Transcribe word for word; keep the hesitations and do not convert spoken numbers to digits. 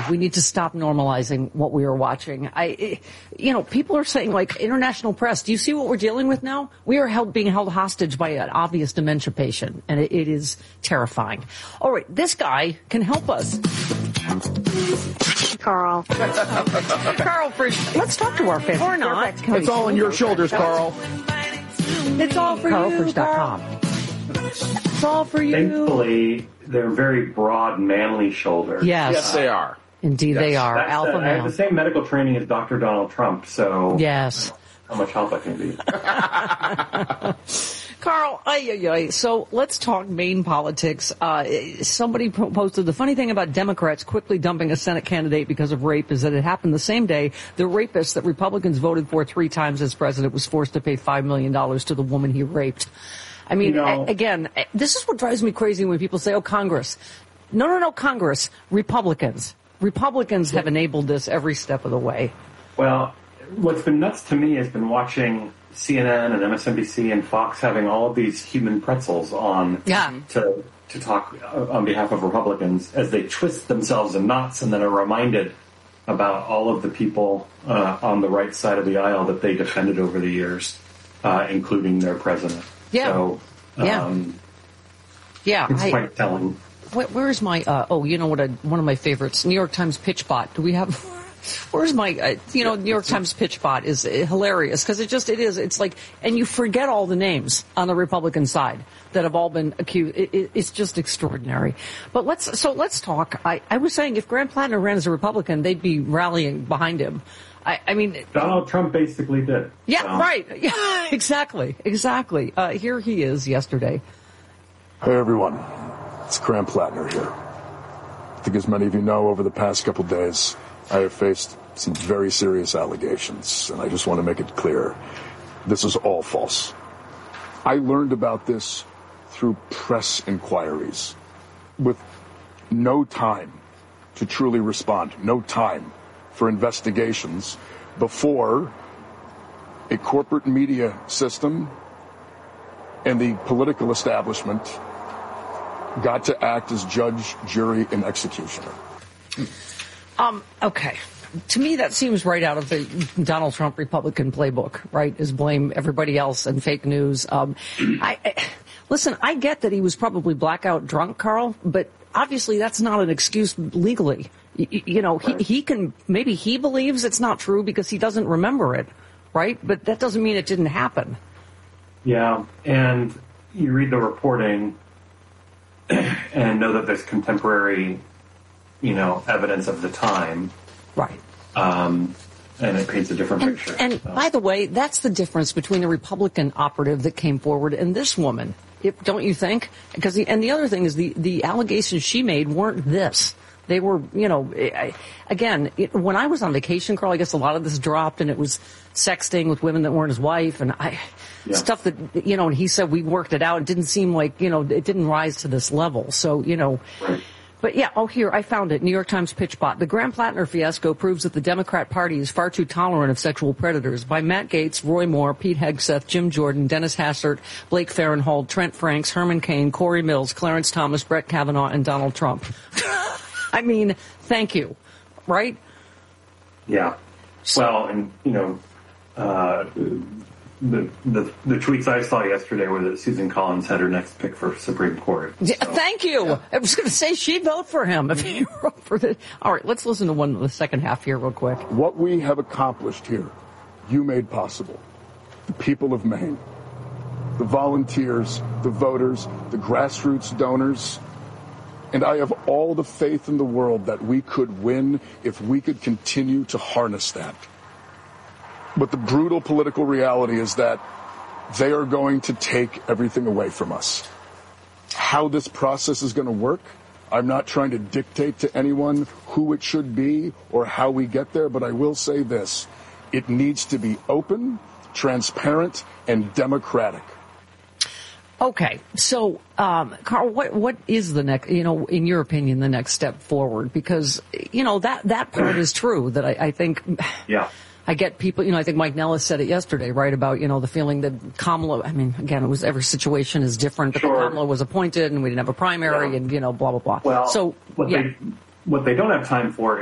We need to stop normalizing what we are watching. I, you know, people are saying, like, international press, do you see what we're dealing with now? We are held, being held hostage by an obvious dementia patient, and it, it is terrifying. All right, this guy can help us. Carl. Carl, for, let's talk to our fans. Or not. It's all on your shoulders, Carl. It's all for Carl you, Frisch dot com. It's all for you. Thankfully, they're very broad, manly shoulders. Yes. Yes, they are. Indeed, Yes. they are. That's Alpha the, I have male. the same medical training as Doctor Donald Trump, so Yes. how much help I can be. Carl, ay, ay, ay. So let's talk Maine politics. Uh, somebody posted the funny thing about Democrats quickly dumping a Senate candidate because of rape is that it happened the same day the rapist that Republicans voted for three times as president was forced to pay five million dollars to the woman he raped. I mean, You know, again, this is what drives me crazy when people say, oh, Congress. No, no, no, Congress. Republicans. Republicans have enabled this every step of the way. Well, what's been nuts to me has been watching C N N and M S N B C and Fox having all of these human pretzels on Yeah. to to talk on behalf of Republicans as they twist themselves in knots and then are reminded about all of the people uh, on the right side of the aisle that they defended over the years, uh, including their president. Yeah. So, Yeah. um, Yeah. it's I, quite telling. where, where's my, uh, oh, you know what, I, one of my favorites, New York Times pitch bot. Do we have... Where's my, uh, you know, New York Times pitch bot is uh, hilarious because it just, it is, it's like, and you forget all the names on the Republican side that have all been accused. It, it, it's just extraordinary. But let's, so let's talk. I, I was saying if Grant Plattner ran as a Republican, they'd be rallying behind him. I, I mean. Donald Trump basically did. Yeah, so. right. Yeah, exactly. Exactly. Uh, here he is yesterday. Hey, everyone. It's Grant Plattner here. I think as many of you know, over the past couple days, I have faced some very serious allegations, and I just want to make it clear, this is all false. I learned about this through press inquiries, with no time to truly respond, no time for investigations before a corporate media system and the political establishment got to act as judge, jury, and executioner. Um, okay. To me, that seems right out of the Donald Trump Republican playbook, right? Is blame everybody else and fake news. Um, I, I listen, I get that he was probably blackout drunk, Carl, but obviously that's not an excuse legally. You, you know, he, he can, maybe he believes it's not true because he doesn't remember it, right? But that doesn't mean it didn't happen. Yeah, and you read the reporting and know that there's contemporary, you know, evidence of the time. Right. Um, and it paints a different And, picture. and so. by the way, that's the difference between the Republican operative that came forward and this woman. It, don't you think? Because the, and the other thing is the, the allegations she made weren't this. They were, you know, I, again, it, when I was on vacation, Carl, I guess a lot of this dropped and it was sexting with women that weren't his wife and I, Yeah. stuff that, you know, and he said we worked it out. It didn't seem like, you know, it didn't rise to this level. So, you know, Right. But yeah, oh, here, I found it. New York Times pitch bot. The Grant Plattner fiasco proves that the Democrat Party is far too tolerant of sexual predators. By Matt Gaetz, Roy Moore, Pete Hegseth, Jim Jordan, Dennis Hassert, Blake Farenthold, Trent Franks, Herman Cain, Corey Mills, Clarence Thomas, Brett Kavanaugh, and Donald Trump. I mean, thank you. Right? Yeah. Well, and, you know, uh, the, the the tweets I saw yesterday were that Susan Collins had her next pick for Supreme Court. So. Yeah, thank you. Yeah. I was going to say she'd vote for him if he wrote for the. All right, let's listen to one the second half here real quick. What we have accomplished here, you made possible. The people of Maine, the volunteers, the voters, the grassroots donors, and I have all the faith in the world that we could win if we could continue to harness that. But the brutal political reality is that they are going to take everything away from us. How this process is going to work, I'm not trying to dictate to anyone who it should be or how we get there, but I will say this. It needs to be open, transparent, and democratic. Okay, so, um, Carl, what what is the next, you know, in your opinion, the next step forward? Because, you know, that, that part is true, that I, I think, Yeah. I get people, you know, I think Mike Nellis said it yesterday, right, about, you know, the feeling that Kamala, I mean, again, it was, every situation is different, but Sure. Kamala was appointed and we didn't have a primary Yeah. and, you know, blah, blah, blah. Well, so, what, yeah. they, what they don't have time for